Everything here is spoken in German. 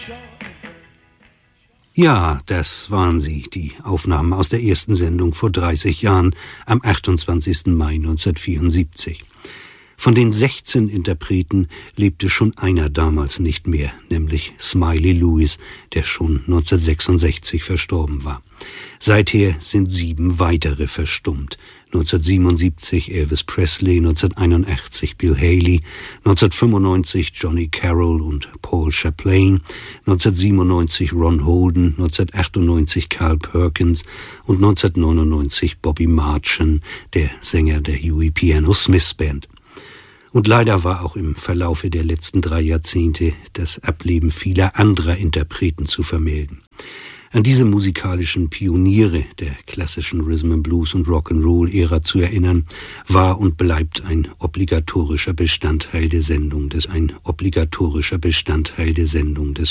Ja, das waren sie, die Aufnahmen aus der ersten Sendung vor 30 Jahren, am 28. Mai 1974. Von den 16 Interpreten lebte schon einer damals nicht mehr, nämlich Smiley Lewis, der schon 1966 verstorben war. Seither sind 7 weitere verstummt. 1977 Elvis Presley, 1981 Bill Haley, 1995 Johnny Carroll und Paul Chaplain, 1997 Ron Holden, 1998 Carl Perkins und 1999 Bobby Marchen, der Sänger der Huey Piano Smith Band. Und leider war auch im Verlaufe der letzten 3 Jahrzehnte das Ableben vieler anderer Interpreten zu vermelden. An diese musikalischen Pioniere der klassischen Rhythm and Blues und Rock'n'Roll-Ära zu erinnern, war und bleibt ein obligatorischer Bestandteil der Sendung des